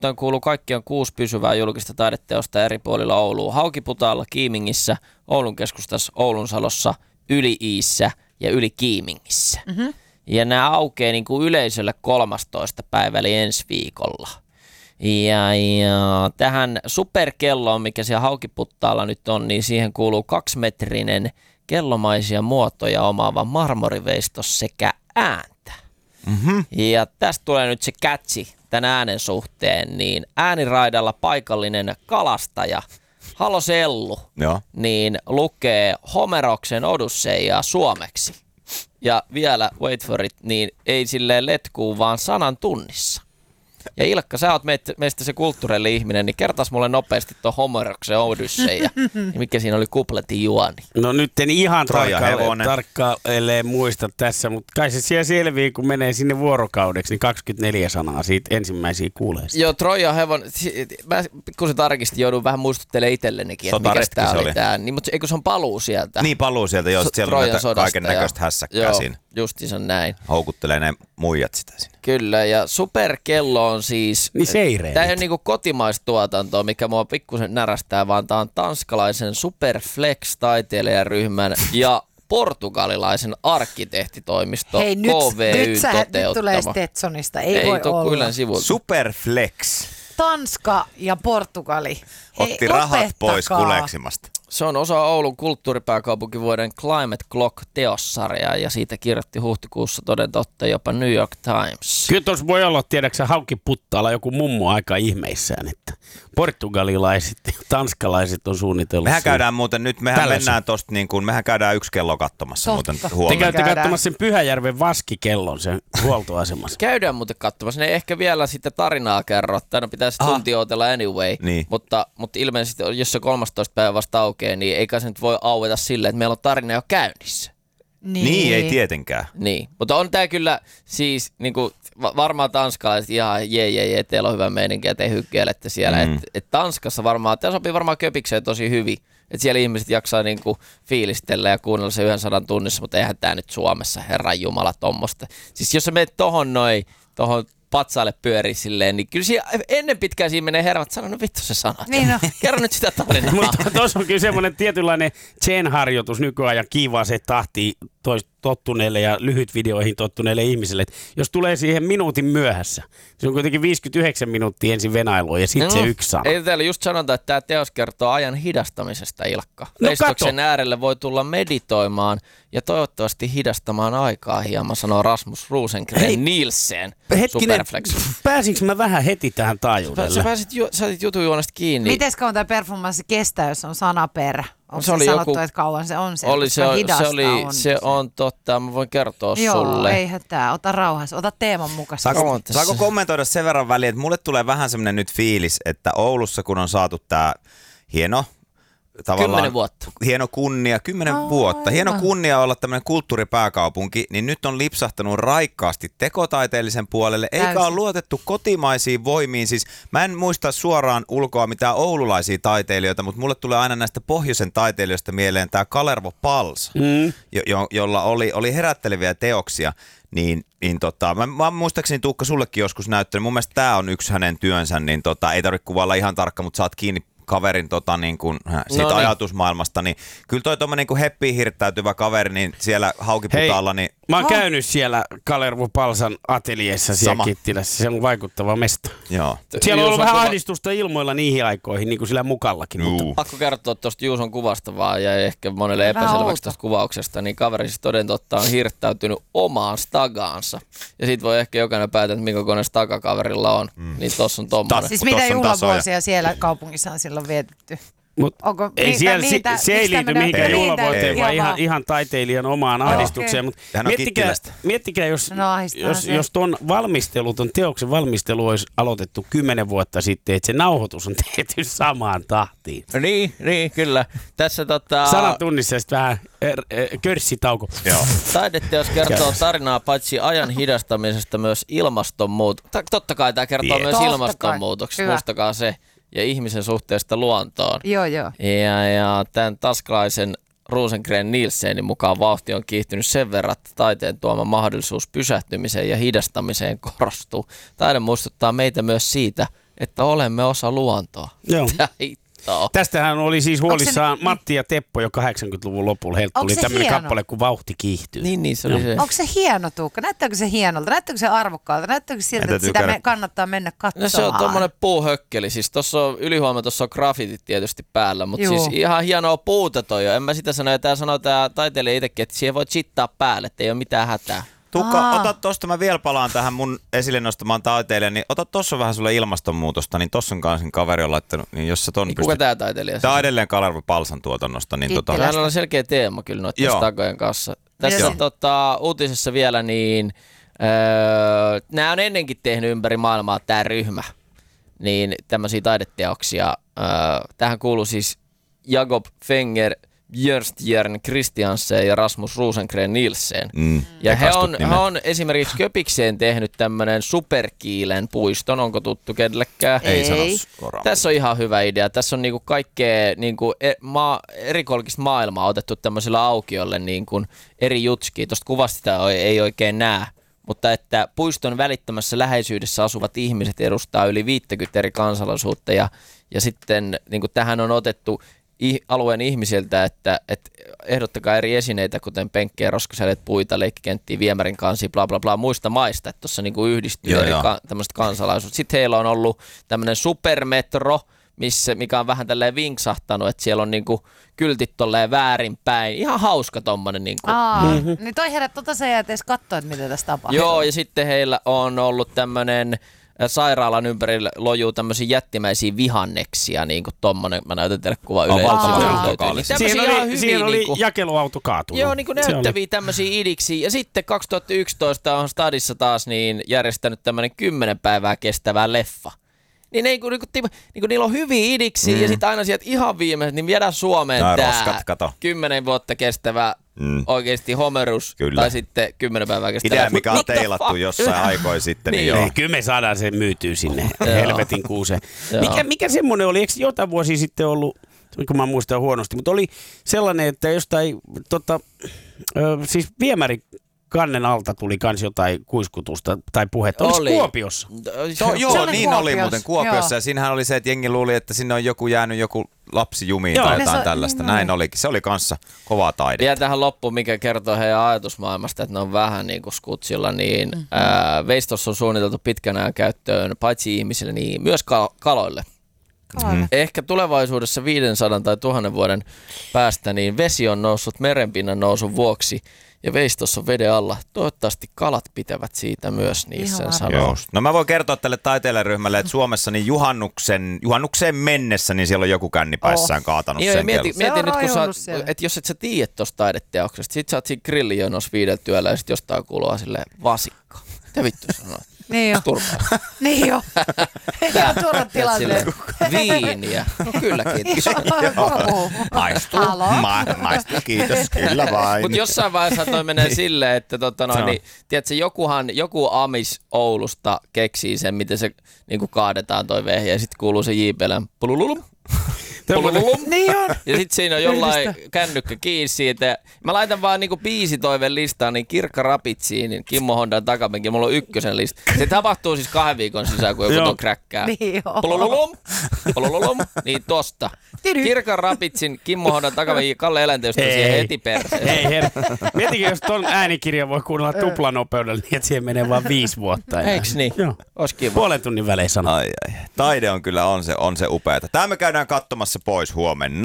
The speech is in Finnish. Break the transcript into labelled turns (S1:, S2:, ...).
S1: Taideteostaan kuuluu kaikkiaan 6 pysyvää julkista taideteosta eri puolilla Oulua. Haukiputaalla, Kiimingissä, Oulun keskustassa, Oulunsalossa, Yli-Iissä ja Yli-Kiimingissä. Mm-hmm. Ja nämä aukeaa niin kuin yleisölle 13. päivä eli ensi viikolla. Ja tähän superkelloon, mikä siellä Haukiputtaalla nyt on, niin siihen kuuluu 2-metrinen kellomaisia muotoja omaava marmoriveistos sekä ääntä. Mm-hmm. Ja tästä tulee nyt se catchi tämän äänen suhteen, niin ääniraidalla paikallinen kalastaja Halo Sellu niin lukee Homeroksen Odysseia suomeksi. Ja vielä, wait for it, niin ei silleen letkuu, vaan 100 tunnissa. Ja Ilkka, sä oot meistä se kulttuurellinen ihminen, niin kertaas mulle nopeasti tuon Homeroksen Odysseia. Ja mikä siinä oli kupletin juoni?
S2: No nyt en ihan tarkkaan muista tässä, mutta kai se siellä selviää, kun menee sinne vuorokaudeksi, niin 24 sanaa siitä ensimmäisiä kuulee.
S1: Joo, Trojan hevonen, mä pikkusen tarkistin, joudun vähän muistuttelemaan itsellenikin, että mikäs tää oli tää. Niin, mutta eikö se on paluu sieltä?
S3: Niin, paluu sieltä, joo, siellä on näitä kaiken näköistä hässäkkää siinä.
S1: Justiinsa näin.
S3: Houkuttelee ne muijat sitä sinne.
S1: Kyllä, ja superkello on siis,
S2: niin
S1: tämä ei ole niinku kotimaistuotantoa, mikä mua pikkusen närästää, vaan tämä on tanskalaisen Superflex-taiteilijaryhmän ja portugalilaisen arkkitehtitoimisto KVY toteuttama.
S4: Nyt tulee Stetsonista, ei voi olla.
S3: Superflex.
S4: Tanska ja Portugali.
S3: Otti rahat pois kuleksimasta.
S1: Se on osa Oulun kulttuuripääkaupunkivuoden Climate Clock-teossarjaa ja siitä kirjoitti huhtikuussa toden totta jopa New York Times.
S2: Kyllä tuossa voi olla, tiedäksä, Haukiputtaalla joku mummo aika ihmeissään, että portugalilaiset ja tanskalaiset on suunnitellut.
S3: Mehän käydään muuten nyt, mennään tosta niin kuin, mehän käydään yksi kello katsomassa muuten huomenna.
S2: Te käytte katsomassa sen Pyhäjärven vaskikellon sen huoltoasemassa.
S1: Käydään muuten katsomassa, ne ei ehkä vielä sitten tarinaa kerro, tänne pitäisi tunti odotella anyway,
S3: niin.
S1: mutta ilmeisesti jos se 13. päivä vasta aukeaa, niin eikä se nyt voi aueta silleen, että meillä on tarina jo käynnissä.
S3: Niin, ei tietenkään.
S1: Niin, mutta on tää kyllä siis niinku, varmaan tanskalaiset ihan jee, teillä on hyvä meininki ja te hykkeilette siellä. Et Tanskassa varmaan, tämä sopii varmaan köpikseen tosi hyvin. Että siellä ihmiset jaksaa niinku fiilistellä ja kuunnella se 100 tunnissa, mutta eihän tää nyt Suomessa, Herran Jumala, tommoista. Siis jos sä menet tohon patsaalle pyörii silleen, niin kyllä siinä ennen pitkään siinä menee hervat sanoa, no vittu se sana.
S4: Niin no.
S1: Kerro nyt sitä tarinaa.
S2: Mutta tuossa on kyllä semmoinen tietynlainen chain-harjoitus nykyajan kiivaa se tahtiin tottuneille ja lyhyt videoihin tottuneille ihmisille. Että jos tulee siihen minuutin myöhässä, se on kuitenkin 59 minuuttia ensin venailua ja sitten se yksi sana.
S1: Ei täällä just sanota, että tämä teos kertoo ajan hidastamisesta, Ilkka. Veistoksen äärelle voi tulla meditoimaan ja toivottavasti hidastamaan aikaa hieman, sanoo Rasmus Rosengren Nielsen.
S2: Hetkinen, pääsinkö mä vähän heti tähän taajuudelle?
S1: Sä saatit jutujuonesta kiinni.
S4: Miten kauan tämä performanssi kestää, jos on sana per? Onko se sanottu, joku, että kauan se on se,
S1: se on totta, mä voin kertoa sulle.
S4: Joo, ei hätää, ota rauhassa, ota teeman mukaisesti.
S3: Saako kommentoida sen verran väliin, että mulle tulee vähän semmoinen nyt fiilis, että Oulussa kun on saatu tää hieno,
S1: 10 vuotta.
S3: Hieno kunnia, 10 vuotta. Hieno kunnia olla tämmöinen kulttuuripääkaupunki, niin nyt on lipsahtanut raikkaasti tekotaiteellisen puolelle, eikä ole luotettu kotimaisiin voimiin. Siis mä en muista suoraan ulkoa mitään oululaisia taiteilijoita, mutta mulle tulee aina näistä pohjoisen taiteilijoista mieleen tämä Kalervo Pals, jolla oli herätteleviä teoksia. Mä muistaakseni Tuukka sullekin joskus näyttänyt. Mun mielestä tämä on yksi hänen työnsä, niin ei tarvitse kuvailla ihan tarkka, mutta saat kiinni kaverin niin kuin, siitä ajatusmaailmasta, niin kyllä toi tommonen niin heppiin hirttäytyvä kaveri, niin siellä Haukiputaalla, niin
S2: mä oon käynyt siellä Kalervo Palsan ateljeessa siellä Kittilässä, se on vaikuttava mesta.
S3: Joo.
S2: Siellä on ollut vähän ahdistusta ilmoilla niihin aikoihin, niin kuin sillä mukallakin. Mutta
S1: pakko kertoa tuosta Juuson kuvasta vaan, ja ehkä monelle epäselväksi tästä kuvauksesta, niin kaveri siis toden totta on hirttäytynyt omaan stagaansa. Ja siitä voi ehkä jokainen päätä, että minkä kokoinen staga kaverilla on, niin tossa on tommonen.
S4: Siis mitä juhlavuosia siellä kaupungissa on silloin vietetty?
S2: Ei se ei liity mihinkään juhlavuoteen, vaan ihan taiteilijan omaan ahdistukseen. Mutta miettikää, jos ton teoksen valmistelu olisi aloitettu 10 vuotta sitten, että se nauhoitus on tehty samaan tahtiin.
S1: Niin, kyllä. Tässä
S2: 100 tunnissa sitten vähän körssitauko.
S1: Taideteos kertoo tarinaa paitsi ajan hidastamisesta myös ilmastonmuutoksesta. Totta kai tämä kertoo myös ilmastonmuutoksesta, muistakaa se. Ja ihmisen suhteesta luontoon.
S4: Joo.
S1: Ja tämän tanskalaisen Rosengren Nielsenin mukaan vauhti on kiihtynyt sen verran, että taiteen tuoma mahdollisuus pysähtymiseen ja hidastamiseen korostuu. Taide muistuttaa meitä myös siitä, että olemme osa luontoa.
S2: Joo. Tästähän oli siis huolissaan Matti ja Teppo jo 80-luvun lopulla. Heiltä tuli tämmöinen kappale, kun vauhti kiihtyy.
S4: Niin se oli se. Onko se hieno, Tuukka? Näyttääkö se hienolta? Näyttääkö se arvokkaalta? Näyttääkö siltä, että sitä kannattaa mennä katsomaan?
S1: No se on tommonen puuhökkeli. Siis tuossa on ylihuomenna, tuossa on grafitit tietysti päällä, mutta siis ihan hienoa puuta toi jo. En mä sitä sano, ja tää sanoo tää taiteilija itsekin, että siihen voi chittaa päälle, että ei ole mitään hätää.
S3: Tuukka, ota tosta, mä vielä palaan tähän mun esille nostamaan taiteilijan, niin ota tossa vähän sulle ilmastonmuutosta, niin tossa on kanssa kaveri on laittanut, niin jos sä ton
S1: niin kuka tää taiteilija?
S3: Tää on edelleen Kalervo Palsan tuotannosta. Niin
S1: hänellä on selkeä teema kyllä noitten stagojen kanssa. Tässä uutisessa vielä, niin nää on ennenkin tehnyt ympäri maailmaa tää ryhmä, niin tämmöisiä taideteoksia. Tähän kuuluu siis Jakob Fenger, Björnstjärn Christiansen ja Rasmus Rosengren Nielsen. Ja he on esimerkiksi Köpikseen tehnyt tämmönen Superkiilen puiston. Onko tuttu kenellekään?
S3: Ei sano.
S1: Tässä on ihan hyvä idea. Tässä on niinku kaikkea niinku erikolkista maailmaa otettu tämmöisellä aukiolle niinku eri jutskia. Tuosta kuvasta sitä ei oikein näe. Mutta että puiston välittömässä läheisyydessä asuvat ihmiset edustaa yli 50 eri kansalaisuutta. Ja sitten niinku tähän on otettu alueen ihmisiltä, että ehdottakaa eri esineitä, kuten penkkejä, roskasälet, puita, leikkikenttiä, viemärin kansia, bla bla bla, muista maista, että tuossa niinku yhdistyy eri tämmöiset kansalaisuudet. Sitten heillä on ollut tämmöinen supermetro, mikä on vähän tälleen vinksahtanut, että siellä on niinku kyltit tolleen väärinpäin. Ihan hauska tommonen. Niinku.
S4: Niin toi herät, sä jäät edes katsoa, että mitä tässä tapahtuu.
S1: Joo, ja sitten heillä on ollut tämmönen sairaalan ympärillä lojuu tämmöisiä jättimäisiä vihanneksia, niin kuin tommonen, mä näytän teille kuva yleensä.
S2: Siinä oli jakeluauto kaatunut.
S1: Joo, niin kuin näyttäviä tämmöisiä idiksiä. Ja sitten 2011 on Stadissa taas niin järjestänyt tämmönen 10 päivää kestävä leffa. Niin niillä on hyviä idiksiä ja sitten aina sieltä ihan viimeiset, niin viedään Suomeen tää 10 vuotta kestävä oikeesti homerus tai sitten 10 päivää kestävä.
S3: Idea, mikä on teilattu jossain aikoin sitten.
S2: Niin kyllä me saadaan sen myytyä sinne helvetin kuuseen. Mikä semmoinen oli, eikö jotain vuosia sitten ollut, kun mä muistan huonosti, mutta oli sellainen, että jostain siis viemäri kannen alta tuli kans jotain kuiskutusta tai puhetta. Oliko Kuopiossa?
S3: Joo, niin oli muuten Kuopiossa. Ja siinähän oli se, että jengi luuli, että sinne on jäänyt joku lapsi jumiin tai jotain tällaista. Näin olikin. Se oli kanssa kovaa taidetta.
S1: Vielä tähän loppuun, mikä kertoo heidän ajatusmaailmasta, että ne on vähän niin kuin skutsilla, niin veistossa on suunniteltu pitkän ajan käyttöön paitsi ihmisille, niin myös kaloille. Ehkä tulevaisuudessa 500 tai 1000 vuoden päästä niin vesi on noussut merenpinnan nousun vuoksi ja veistossa on veden alla. Toivottavasti kalat pitävät siitä myös, niissä sanoo.
S3: No mä voin kertoa tälle taiteilijaryhmälle, että Suomessa niin juhannukseen mennessä niin siellä on joku kännipäissään kaatanut sen
S1: Mieti nyt, että jos et sä tiedä tuosta taideteoksesta, sit sä oot siinä grillijonossa 5 työllä ja sit jostain kuuluu silleen vasikka. Mitä vittu sanoo?
S4: Niin jo. Niin jo. Ihan turvat tilanteet.
S1: Viiniä. No kyllä, kiitos.
S3: Maistuu, kiitos. Kyllä vain.
S1: Mutta jossain vaiheessa toi menee silleen, että niin, tiedätkö, joku amis Oulusta keksii sen, miten se niinku kaadetaan toi vehje ja sitten kuuluu se jiipelän pulululum.
S4: Niin on.
S1: Ja sit siinä on jollain kännykkä kiinni siitä. Mä laitan vaan niinku biisitoiveen listaan, niin Kirkka Rapitsiin, niin Kimmo Hondan takapenki, mulla on 1 lista. Se tapahtuu siis 2 viikon sisään, kun joku ton kräkkää.
S4: Niin
S1: Polololom. Niin tosta. Kirkka Rapitsin, Kimmo Hondan takapenki, Kalle Eläinteosta siihen heti perseen.
S2: Ei Mietikin, jos ton äänikirjan voi kuunnella tuplanopeudella, niin että siihen menee vaan 5 vuotta.
S1: Eiks niin?
S2: Joo.
S1: Ois kiva.
S2: 0,5 tunnin välein sanoo.
S3: Taide on kyllä on se upeata. Tää me käydään katsomassa pois huomenna.